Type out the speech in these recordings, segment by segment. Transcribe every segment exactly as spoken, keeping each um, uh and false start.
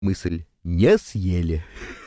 Мысль: не съели.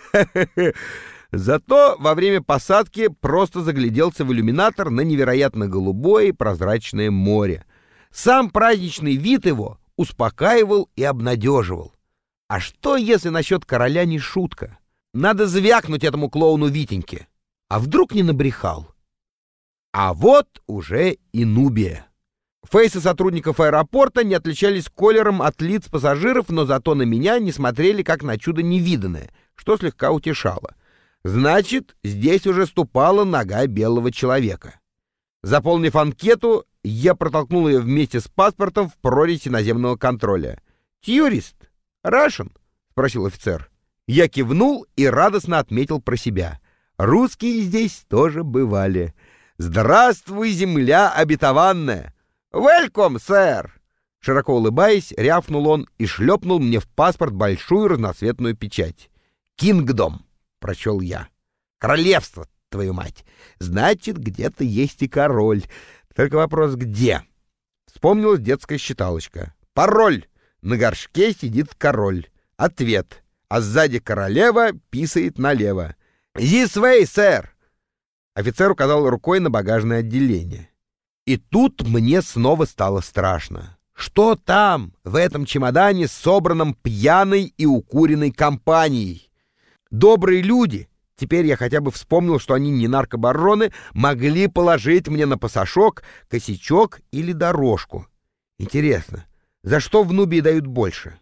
Зато во время посадки просто загляделся в иллюминатор на невероятно голубое и прозрачное море. Сам праздничный вид его успокаивал и обнадеживал. А что, если насчет короля не шутка? Надо звякнуть этому клоуну Витеньке. А вдруг не набрехал? А вот уже и Нубия. Фейсы сотрудников аэропорта не отличались колером от лиц пассажиров, но зато на меня не смотрели как на чудо невиданное, что слегка утешало. Значит, здесь уже ступала нога белого человека. Заполнив анкету, я протолкнул ее вместе с паспортом в прорезь наземного контроля. «Тьюрист? Рашен?» — спросил офицер. Я кивнул и радостно отметил про себя. Русские здесь тоже бывали. «Здравствуй, земля обетованная!» «Велком, сэр!» Широко улыбаясь, рявкнул он и шлепнул мне в паспорт большую разноцветную печать. «Кингдом!» — прочел я. «Королевство, твою мать! Значит, где-то есть и король. Только вопрос, где?» Вспомнилась детская считалочка. «Пароль! На горшке сидит король. Ответ. А сзади королева писает налево. «This way, сэр!» Офицер указал рукой на багажное отделение. И тут мне снова стало страшно. Что там, в этом чемодане, собранном пьяной и укуренной компанией? Добрые люди, теперь я хотя бы вспомнил, что они не наркобароны, могли положить мне на пасашок косячок или дорожку. Интересно, за что в Нубии дают больше?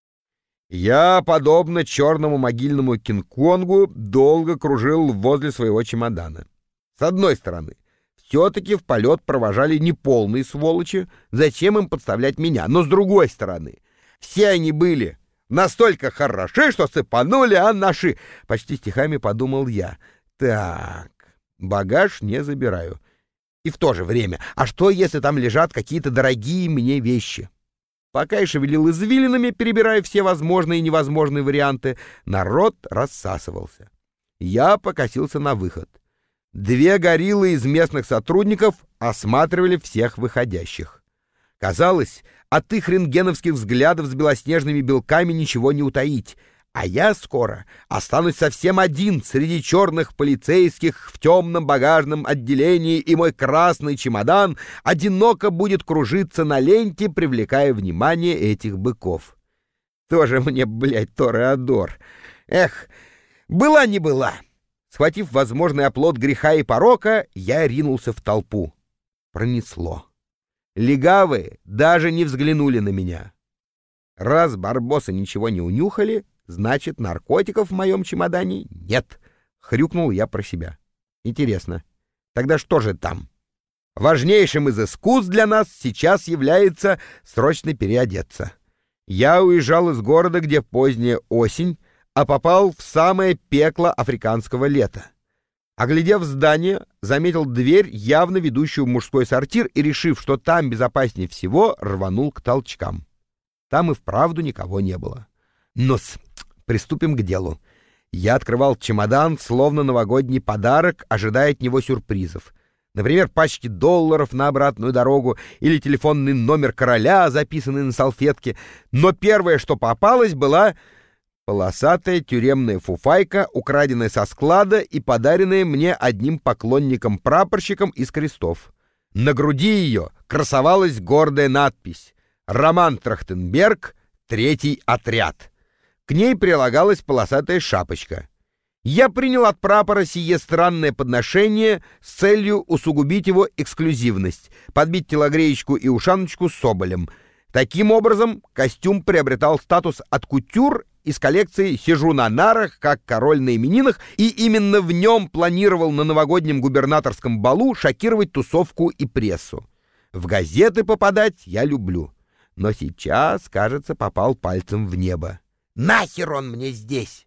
Я, подобно черному могильному Кинг-Конгу, долго кружил возле своего чемодана. С одной стороны, все-таки в полет провожали неполные сволочи, зачем им подставлять меня? Но с другой стороны, все они были настолько хороши, что сыпанули, а наши... Почти стихами подумал я. Так, багаж не забираю. И в то же время, а что, если там лежат какие-то дорогие мне вещи? Пока я шевелил извилинами, перебирая все возможные и невозможные варианты, народ рассасывался. Я покосился на выход. Две гориллы из местных сотрудников осматривали всех выходящих. Казалось, от их рентгеновских взглядов с белоснежными белками ничего не утаить, а я скоро останусь совсем один среди черных полицейских в темном багажном отделении, и мой красный чемодан одиноко будет кружиться на ленте, привлекая внимание этих быков. Тоже мне, блядь, Тореадор. Эх, была не была. Схватив возможный оплот греха и порока, я ринулся в толпу. Пронесло. Легавые даже не взглянули на меня. Раз барбосы ничего не унюхали, значит, наркотиков в моем чемодане нет. Хрюкнул я про себя. Интересно, тогда что же там? Важнейшим из искусств для нас сейчас является срочно переодеться. Я уезжал из города, где поздняя осень, а попал в самое пекло африканского лета. Оглядев здание, заметил дверь, явно ведущую в мужской сортир, и, решив, что там безопаснее всего, рванул к толчкам. Там и вправду никого не было. Но-с, приступим к делу. Я открывал чемодан, словно новогодний подарок, ожидая от него сюрпризов. Например, пачки долларов на обратную дорогу или телефонный номер короля, записанный на салфетке. Но первое, что попалось, была полосатая тюремная фуфайка, украденная со склада и подаренная мне одним поклонником-прапорщиком из крестов. На груди ее красовалась гордая надпись «Роман Трахтенберг, третий отряд». К ней прилагалась полосатая шапочка. Я принял от прапора сие странное подношение с целью усугубить его эксклюзивность, подбить телогреечку и ушаночку соболем. Таким образом, костюм приобретал статус от кутюр из коллекции «Сижу на нарах, как король на именинах», и именно в нем планировал на новогоднем губернаторском балу шокировать тусовку и прессу. В газеты попадать я люблю, но сейчас, кажется, попал пальцем в небо. Нахер он мне здесь?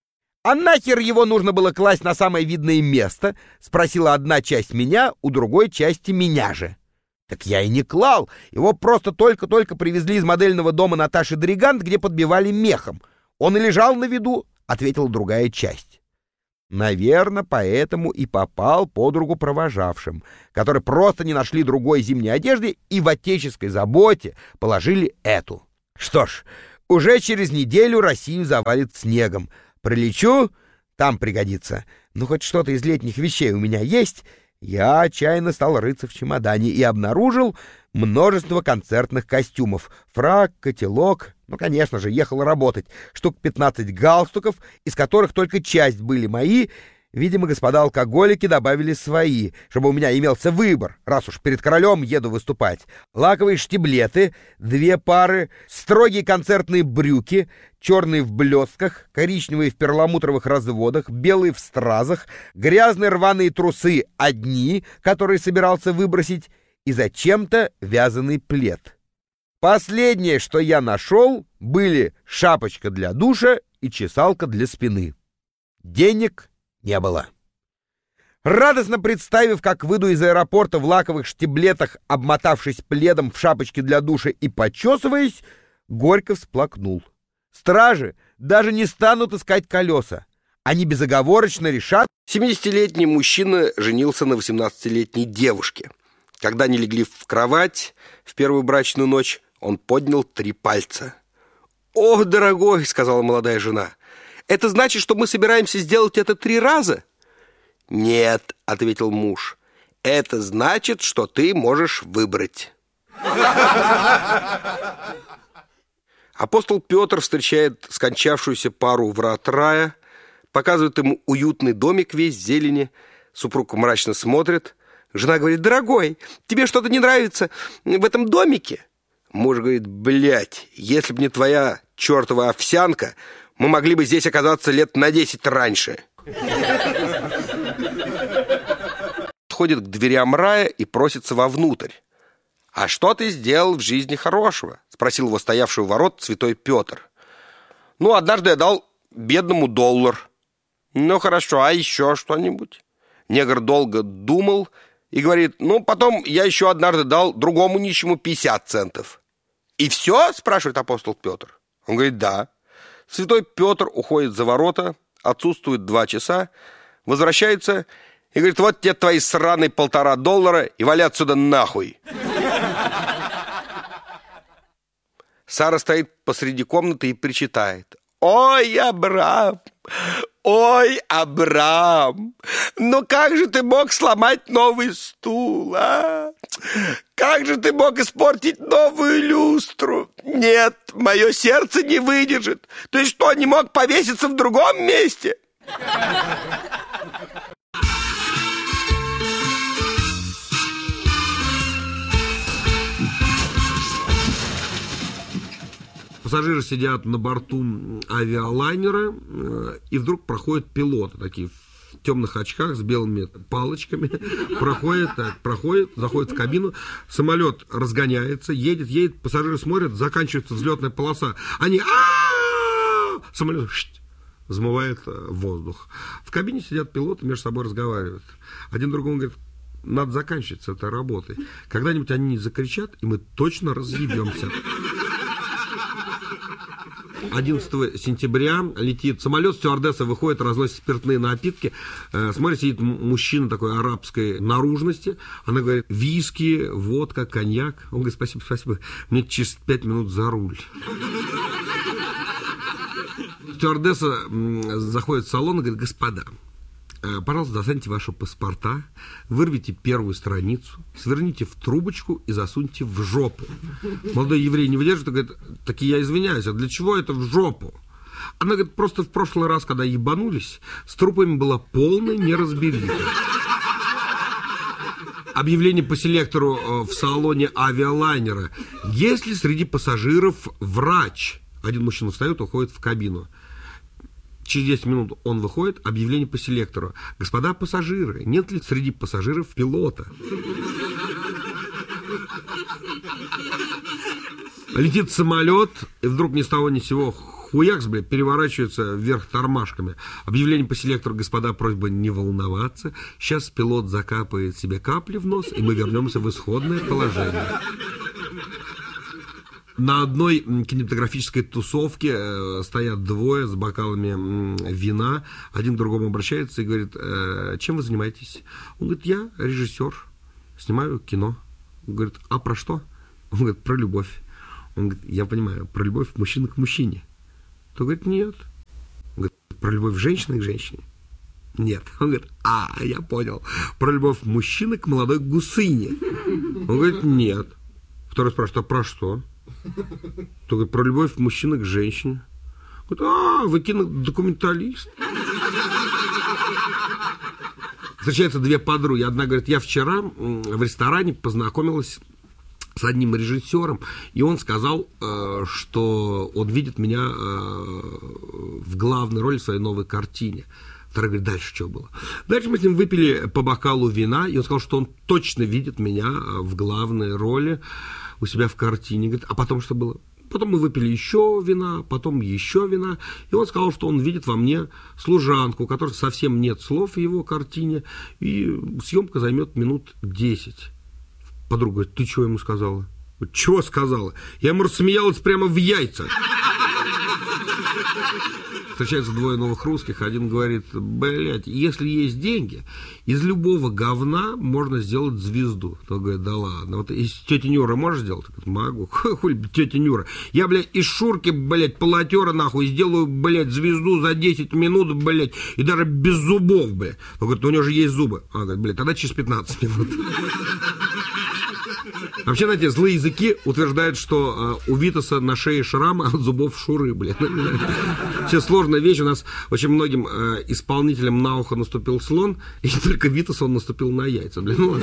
А нахер его нужно было класть на самое видное место? Спросила одна часть меня, у другой части меня же. Так я и не клал, его просто только-только привезли из модельного дома Наташи Дригант, где подбивали мехом. Он и лежал на виду, ответила другая часть. Наверное, поэтому и попал под руку провожавшим, которые просто не нашли другой зимней одежды и в отеческой заботе положили эту. Что ж, Уже через неделю Россию завалит снегом. Прилечу, там пригодится. Ну, хоть что-то из летних вещей у меня есть. Я отчаянно стал рыться в чемодане и обнаружил множество концертных костюмов. Фрак, котелок. Ну, конечно же, ехал работать. Штук пятнадцать галстуков, из которых только часть были мои. Видимо, господа алкоголики добавили свои, чтобы у меня имелся выбор, раз уж перед королем еду выступать. Лаковые штиблеты, две пары, строгие концертные брюки, черные в блестках, коричневые в перламутровых разводах, белые в стразах, грязные рваные трусы одни, которые собирался выбросить, и зачем-то вязаный плед. Последнее, что я нашел, были шапочка для душа и чесалка для спины. Денег не было. Радостно представив, как выйду из аэропорта в лаковых штиблетах, обмотавшись пледом в шапочке для душа и почесываясь, горько всплакнул. Стражи даже не станут искать колеса. Они безоговорочно решат. семидесятилетний мужчина женился на восемнадцатилетней девушке. Когда они легли в кровать в первую брачную ночь, он поднял три пальца. «О, дорогой», — сказала молодая жена, — «это значит, что мы собираемся сделать это три раза?» «Нет», — ответил муж, — «это значит, что ты можешь выбрать». Апостол Петр встречает скончавшуюся пару врат рая, показывает ему уютный домик весь в зелени. Супруг мрачно смотрит. Жена говорит: «Дорогой, тебе что-то не нравится в этом домике?» Муж говорит: «Блядь, если бы не твоя чертова овсянка, мы могли бы здесь оказаться лет на десять раньше». Подходит к дверям рая и просится вовнутрь. «А что ты сделал в жизни хорошего?» — спросил его стоявший у ворот святой Петр. «Ну, однажды я дал бедному доллар». «Ну, хорошо, а еще что-нибудь?» Негр долго думал и говорит: «Ну, потом я еще однажды дал другому нищему пятьдесят центов». «И все?» — спрашивает апостол Петр. Он говорит: «Да». Святой Петр уходит за ворота, отсутствует два часа, возвращается и говорит: «Вот тебе твои сраные полтора доллара и вали отсюда нахуй». Сара стоит посреди комнаты и причитает: «Ой, Абрам! Ой, Абрам! Ну как же ты мог сломать новый стул, а? Как же ты мог испортить новую люстру? Нет, мое сердце не выдержит. Ты что, не мог повеситься в другом месте?» Пассажиры сидят на борту авиалайнера, и вдруг проходят пилоты, такие в темных очках с белыми палочками. Проходит, так, проходит, заходит в кабину, самолет разгоняется, едет, едет, пассажиры смотрят, заканчивается взлетная полоса. Они а самолет взмывает воздух. В кабине сидят пилоты, между собой разговаривают. Один другому говорит: надо заканчивать с этой работой. Когда-нибудь они не закричат, и мы точно разъебемся. одиннадцатого сентября летит самолет, стюардесса выходит, разносит спиртные напитки. Э, смотрит, сидит мужчина такой арабской наружности. Она говорит: виски, водка, коньяк. Он говорит: спасибо, спасибо, мне через пять минут за руль. Стюардесса заходит в салон и говорит: господа, пожалуйста, достаньте ваши паспорта, вырвите первую страницу, сверните в трубочку и засуньте в жопу. Молодой еврей не выдерживает и говорит: таки я извиняюсь, а для чего это в жопу? Она говорит: просто в прошлый раз, когда ебанулись, с трупами была полная неразбериха. Объявление по селектору в салоне авиалайнера: есть ли среди пассажиров врач? Один мужчина встает, уходит в кабину. Через десять минут он выходит, объявление по селектору: господа пассажиры, нет ли среди пассажиров пилота? Летит самолет, и вдруг ни с того ни с сего хуякс, блядь, переворачивается вверх тормашками. Объявление по селектору: господа, просьба не волноваться, сейчас пилот закапает себе капли в нос, и мы вернемся в исходное положение. На одной кинематографической тусовке э, стоят двое с бокалами э, вина. Один к другому обращается и говорит: э, чем вы занимаетесь? Он говорит: я режиссер, снимаю кино. Он говорит: а про что? Он говорит: про любовь. Он говорит, я понимаю, про любовь мужчины к мужчине. То говорит, нет. Он говорит, про любовь женщины к женщине. Нет. Он говорит, а, я понял. Про любовь мужчины к молодой гусыне. Он говорит, нет. Второй спрашивает, а про что? То говорит, про любовь мужчины к женщине. Говорит, а, вы кинодокументалист. Встречаются две подруги. Одна говорит, я вчера в ресторане познакомилась с одним режиссером, и он сказал, что он видит меня в главной роли в своей новой картине. Вторая говорит, дальше что было? Дальше мы с ним выпили по бокалу вина, и он сказал, что он точно видит меня в главной роли у себя в картине. Говорит, а потом что было? Потом мы выпили еще вина, потом еще вина, и он сказал, что он видит во мне служанку, у которой совсем нет слов в его картине, и съемка займет минут десять. Подруга говорит, ты что ему сказала? Говорит, чего сказала? Я ему рассмеялась прямо в яйца. Встречаются двое новых русских, один говорит, блядь, если есть деньги, из любого говна можно сделать звезду. Тот говорит, да ладно, вот из тети Нюры можешь сделать? Говорит, могу, хуй тетя Нюра. Я, блядь, из Шурки, блядь, полотера, нахуй, сделаю, блядь, звезду за десять минут, блядь, и даже без зубов, блядь. Он говорит, у него же есть зубы. Он говорит, блядь, тогда через пятнадцать минут. Вообще, знаете, злые языки утверждают, что э, у Витаса на шее шрамы от зубов Шуры, блин. Сейчас сложная вещь. У нас очень многим э, исполнителям на ухо наступил слон, и только Витасу он наступил на яйца, блин. Ну,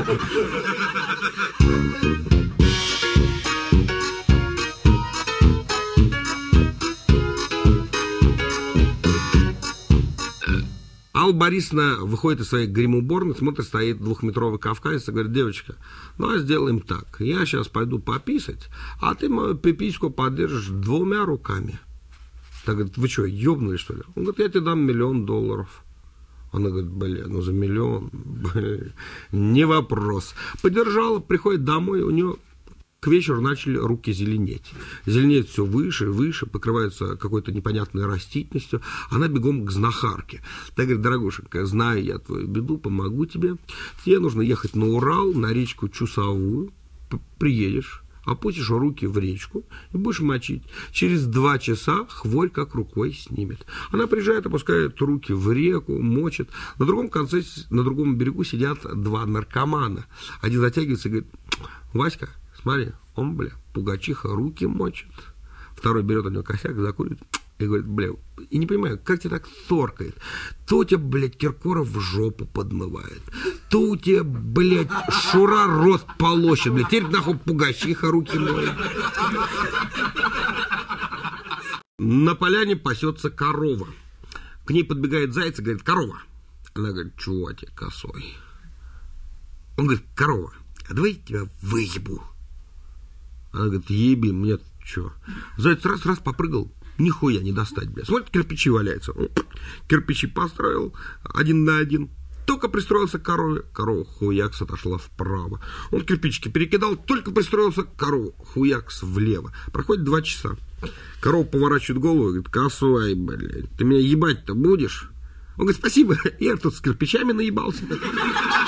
Алла Борисовна выходит из своей гримуборной, смотрит, стоит двухметровый кавказец и говорит, девочка, ну а сделаем так, я сейчас пойду пописать, а ты мою пипиську поддержишь двумя руками. Так говорит, вы что, ёбнули, что ли? Он говорит, я тебе дам миллион долларов. Она говорит, блин, ну за миллион, блин, не вопрос. Подержала, приходит домой, у нее к вечеру начали руки зеленеть. Зеленеет все выше и выше, покрывается какой-то непонятной растительностью. Она бегом к знахарке. Так говорит, дорогушенька, знаю я твою беду, помогу тебе. Тебе нужно ехать на Урал, на речку Чусовую. Приедешь, опустишь руки в речку и будешь мочить. Через два часа хворь как рукой снимет. Она приезжает, опускает руки в реку, мочит. На другом конце, на другом берегу сидят два наркомана. Один затягивается и говорит, Васька, смотри, он, бля, пугачиха руки мочит. Второй берет у него косяк, закуривает и говорит, бля, и не понимаю, как тебе так торкает? То у тебя, блядь, Киркоров в жопу подмывает, то у тебя, блядь, Шура рот полощет, блядь, теперь нахуй пугачиха руки моет. На поляне пасется корова. К ней подбегает заяц и говорит, корова. Она говорит, чего тебе косой? Он говорит, корова, а давай я тебя выебу. Она говорит, еби, мне что? Заяц раз-раз попрыгал, нихуя не достать, бля. Смотрит, кирпичи валяются. Кирпичи построил один на один. Только пристроился к корове, корова хуякс отошла вправо. Он кирпичики перекидал, только пристроился к корове, хуякс влево. Проходит два часа. Корова поворачивает голову и говорит, косой, блядь, ты меня ебать-то будешь? Он говорит, спасибо, я тут с кирпичами наебался.